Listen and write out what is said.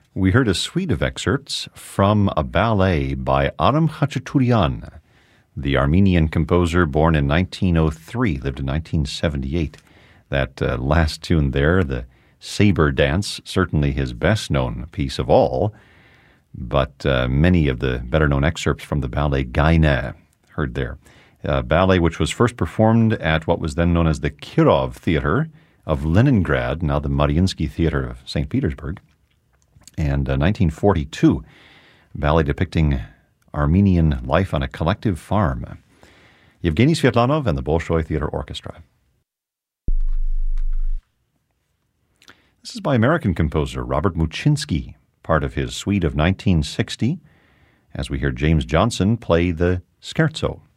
We heard a suite of excerpts from a ballet by Aram Khachaturian, the Armenian composer born in 1903, lived in 1978. That last tune there, the Saber Dance, certainly his best-known piece of all, but many of the better-known excerpts from the ballet Gaine heard there. A ballet which was first performed at what was then known as the Kirov Theater of Leningrad, now the Mariinsky Theater of St. Petersburg, and 1942, a ballet depicting Armenian life on a collective farm. Yevgeny Svetlanov and the Bolshoi Theater Orchestra. This is by American composer Robert Muchinsky, part of his suite of 1960, as we hear James Johnson play the Scherzo.